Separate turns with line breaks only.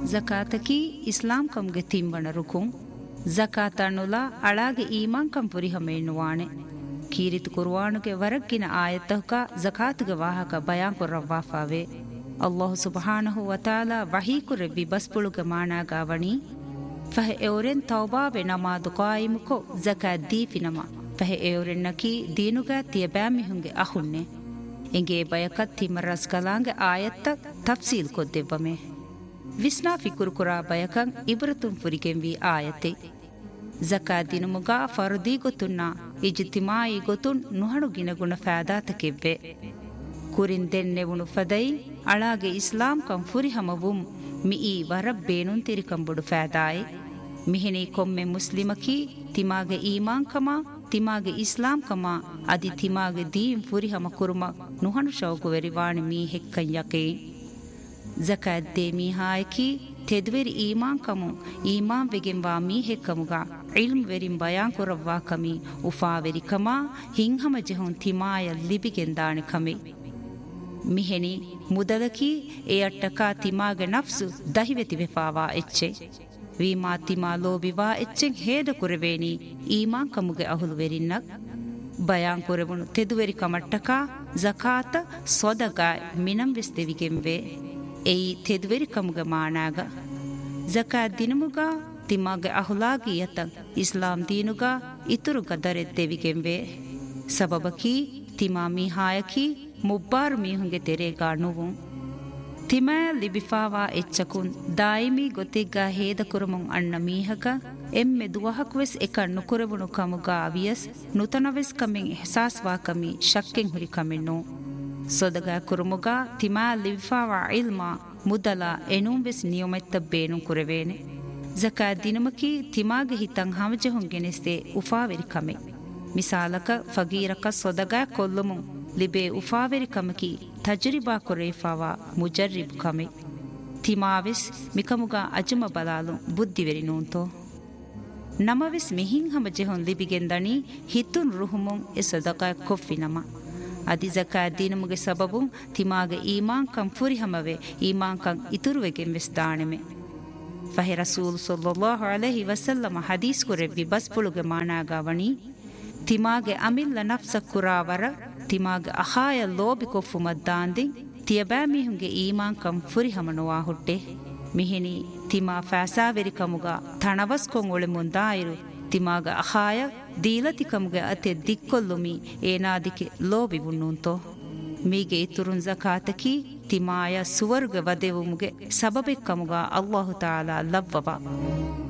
ಜಕಾತಕಿ ಇಸ್ಲಾಂ ಕಂಗೆ ತಿಂಬಣ ರುಕುಂ ಜಕಾತ ಅನ್ನುಲ ಅಳಾಗೆ ಈಮಾನ್ ಕಂ ಪುರಿಹಮೇಣ್ಣುವಾಣೆ ಕೀರಿತು ಕುರ್ವಾನುಗೆ ವರಕ್ಕಿನ ಆಯತ್ತಹುಕ ಜಕಾತುಗೆ ವಾಹಕ ಬಯಾನ್ ಕೊರ್ರವ್ವಾಫಾವೆ ಅಲ್ಲಾಹು ಸುಬ್ಹಾನಹು ವತಾಲಾ ವಹೀಕುರೆ ವಿಬಸ್ಪುಳುಗೆ ಮಾಣಾಗಾವಣಿ ಫಹೆ ಎವರೆನ್ ತೌಬಾವೆ ನಮಾದು ಕಾಯಿಮುಕೊ ಜಕಾತ್ ದೀಫಿನಮ ಫಹೆ ಎವರೆನ್ ನಕಿ ದೀನುಗ ತಿಯಬ್ಯಾಮಿಹುಂಗೆ ಅಹುನ್ನೆ ಎಂಗೆ ಬಯಕತ್ ತಿಮರಸ್ ಕಲಾಂಗೆ ಆಯತ್ತ ತಫ್ಸೀಲ್ ಕೊದ್ದೆವ್ವಮೆ ವಿಸ್ನಾ ಫಿಕುರುಕುರಾ ಬಯಕಂ ಇಬ್ರತುಂ ಫುರಿಗೆಂವಿ ಆಯತೆ ಜಕಾತ್ ದಿನುಮುಗ ಫರ್ದಿ ಗೊತ್ತುನ್ನ ಇಜ್ತಿಮಾಯಿ ಗೊತ್ತುನ್ ನುಹಣು ಗಿನಗುಣ ಫಾದಾತಕೆವ್ವೆ ಕುರಿನ್ ದೆನ್ನೆವುಣು ಫದೈ ಅಳಾಗೆ ಇಸ್ಲಾಂ ಕಂ ಫುರಿಹಮವುಂ ಮಿಯಿ ವರಬ್ಬೇನುನ್ ತಿರಿಕಂಬುಡು ಫಾದಾಯಿ ಮಿಹಿನಿ ಕೊಮ್ಮೆ ಮುಸ್ಲಿಮಕಿ ತಿಮಾಗೆ ಈಮಾನ್ ಕಮ ತಿಮಾಗೆ ಇಸ್ಲಾಂ ಕಮ ಅದಿ ತಿಮಾಗೆ Deen ಫುರಿಹಮ ಕುರುಮ ನುಹಣು ಶೌಕು ವೆರಿವಾಣಿ me ಹೆಕ್ಕಂ ಯಕೇ ಜಕಾತ್ they ಮೀಹಾಯಕಿ ತೆದ್ವೆರಿ ಈಮಾನ್ Camus ಈಮಾನ್ ವೆಗೆಂವಾ me ಹೆಕ್ಕಮುಗ ಇಲ್ಮ್ ವೆರಿಂ ಬಯಾನ್ ಕೊರವ್ವಾ ಕಮಿ ಉಫಾವೆರಿ ಕಮ ಹಿಂಹಮ ಜೆಹುನ್ ತಿಮಾಯ ಲಿಬಿಗೆಂದಾಣಿ ಕಮಿ ಮಿಹೆನಿ ಮುದಲಕಿ ಎ ಅಟ್ಟಕಾ ತಿಮಾಗೆ ನಫ್ಸು ದಹಿವೆತಿ ವೆಫಾವಾ ಎಚ್ಚೆ ವೀಮಾ ತಿಮಾ ಲೋಬಿವಾ ಎಚ್ಚೆಂ ಹೇದ ಕುರೆವೇನಿ ಈಮಾನ್ ಕಮುಗೆ ಅಹುಲು ವೆರಿನ್ನಕ್ ಬಯಾನ್ ಕೊರೆವಣು ತೆದುವೆರಿ ಕಮಟ್ಟಕಾ ಜಕಾತ ಸೊದಗಾಯ್ ಮಿನಂ ವೆಸ್ತೆವಿಗೆಂವೆ ಎಯಿ ತೆದುವೆರಿ ಕಮುಗೆ ಮಾಣಾಗ ಜಕಾತ್ ದಿನಮುಗ ತಿಮಾಗೆ ಅಹುಲಾಗಿ ಯತಂ ಇಸ್ಲಾಂ ದೀನುಗ ಇತುರು ಗದರೆದ್ದೆವಿಗೆಂವೆ ಸಬಬಕಿ ತಿಮಾ ಮೀಹಾಯಕಿ ಮುಬ್ಬಾರು ಮೀಹುಂಗೆ ತೆರೆಗಾ ನುವುಂ ತಿಮಾ ಲಿಬಿಫಾವಾ ಎಚ್ಚಕುನ್ ದಾಯಿಮಿ ಗೊತ್ತಿಗ್ಗಾ ಹೇದ ಕುರುಮುಂ ಅಣ್ಣ ಮೀಹಕ ಎಮ್ಮೆ ದುವಹಕ್ವೆಸ್ ಎಕಣ್ಣು ಕುರೆವುಣು ಕಮುಗಾ ಅವಿಯಸ್ ನುತನವೆಸ್ ಕಮೆಂ ಎಹ್ಸಾಸ್ವಾ ಕಮಿ ಶಕ್ಕೆಂ ಹುರಿ ಕಮೆನ್ನೋ ಸೊದಗಾ ಕುರುಮುಗಾ ತಿಮಾ ಲಿಬಿಫಾವಾ ಇಲ್ಮಾ ಮುದಲ ಎನುಂವೆಸ್ ನಿಯಮೆತ್ತ ಬೇನು ಕುರೆವೇನೆ ಜಕಾತ್ ದಿನಮಕಿ ತಿಮಾಗೆ ಹಿತಂ ಹಮಜಹುಂ ಗೆನೆಸ್ತೆ ಉಫಾವೆರಿ ಕಮೆ ಮಿಸಾಲಕ ಫಗೀರಕ ಸೊದಗಾ ಕೊಲ್ಲುಮುಂ ಲಿಬೆ ಉಫಾವೆರಿ ಕಮಕಿ ತಜರಿಬಾ ಕೊರೇಫಾವಾ ಮುಜರ್ರಿಬ್ ಕಮೆ ತಿಮಾವೆಸ್ ಮಿಕಮುಗಾ ಅಜಮ ಬಲಾಲು ಬುದ್ಧಿವೆರಿ ನೂಂತೋ ನಮವೆಸ್ ಮಿಹಿಂ ಹಮಜಹುಂ ಲಿಬಿಗೆಂದಣಿ ಹಿತುನ್ ರುಹುಮುಂ ಎ ಸೊದಗಾ ಕೊಫ್ಫಿ ನಮ ಅದಿ ಜಕಾತ್ ದಿನಮುಗೆ ಸಬಬುಂ ತಿಮಾಗೆ ಈಮಾನ್ ಕಂ ಫುರಿಹಮವೆ ಈಮಾನ್ ಕಂ ಇತುರುವೆಗೆಂ ವೆಸ್ ದಾಣೆಮೆ ಫಹೆ ರಸೂಲ್ ಸಲ್ಲಲ್ಲಾಹು ಅಲೈಹಿ ವಸಲ್ಲಮ ಹದೀಸ್ ಕುರೆವ್ವಿ ಬಸ್ಪುಳುಗೆ ಮಾಣಾಗಾವಣಿ ತಿಮಾಗೆ ಅಮಿಲ್ಲ ನಫ್ಸ ಕುರಾವರ ತಿಮಾಗೆ ಅಹಾಯ ಲೋಬಿ ಕೊಫ್ಫು ಮದ್ದಾಂದಿ ತಿಯಬ್ಯಾಮಿಹುಂಗೆ ಈಮಾನ್ ಕಂ ಫುರಿಹಮನುವಾ ಹುಟ್ಟೆ ಮಿಹಿನಿ ತಿಮಾ ಫಾಸಾವೆರಿ ಕಮುಗ ತಣವಸ್ಕೊಂ ಒಳೆ ಮುಂದಾಯಿರು ತಿಮಾಗ ಅಹಾಯ ದೀಲತಿ ಕಮುಗೆ ಅತೆ ದಿಕ್ಕೊಲ್ಲುಮಿ ಏನಾದಿಕೆ ಲೋಬಿ ಬುಣ್ಣುಂತೋ ಮೀಗೆ ಇತುರುನ್ ಜಕಾತಕಿ ತಿಮಾಯ ಸುವರ್ಗ ವದೆವುಮುಗೆ ಸಬಬೆಕ್ಕಮುಗ ಅಲ್ಲಾಹು ತಾಲಾ ಲವ್ವವ